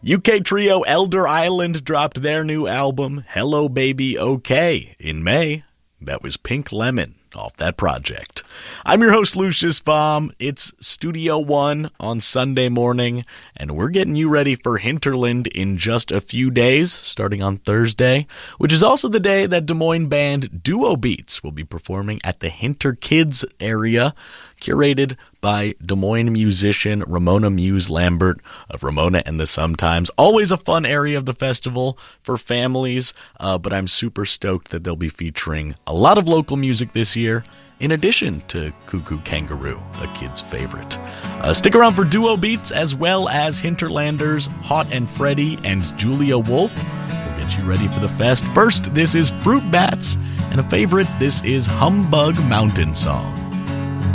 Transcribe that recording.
UK trio Elder Island dropped their new album, Hello Baby OK, in May. That was Pink Lemon off that project. I'm your host, Lucius Baum. It's Studio One on Sunday morning, and we're getting you ready for Hinterland in just a few days, starting on Thursday, which is also the day that Des Moines band Duo Beats will be performing at the Hinter Kids area, curated by Des Moines musician Ramona Muse Lambert of Ramona and the Sometimes. Always a fun area of the festival for families, but I'm super stoked that they'll be featuring a lot of local music this year, in addition to Cuckoo Kangaroo, a kid's favorite. Stick around for Duo Beats as well as Hinterlanders Hot and Freddy and Julia Wolf. We'll get you ready for the fest. First, this is Fruit Bats, and a favorite, this is Humbug Mountain Song.